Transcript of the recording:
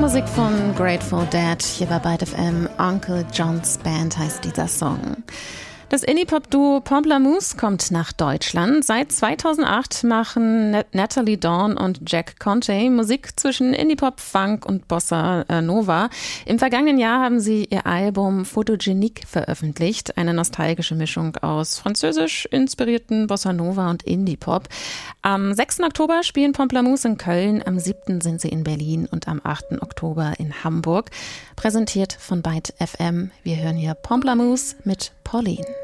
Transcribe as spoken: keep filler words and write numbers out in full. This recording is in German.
Musik von Grateful Dead, hier bei Byte F M. Uncle John's Band heißt dieser Song. Das Indie-Pop-Duo Pomplamoose kommt nach Deutschland. Seit zweitausendacht machen Natalie Dawn und Jack Conte Musik zwischen Indie-Pop, Funk und Bossa Nova. Im vergangenen Jahr haben sie ihr Album Photogenique veröffentlicht, eine nostalgische Mischung aus französisch inspirierten Bossa Nova und Indie-Pop. Am sechsten Oktober spielen Pomplamoose in Köln, am siebten sind sie in Berlin und am achten Oktober in Hamburg. Präsentiert von Byte F M. Wir hören hier Pomplamoose mit Pauline.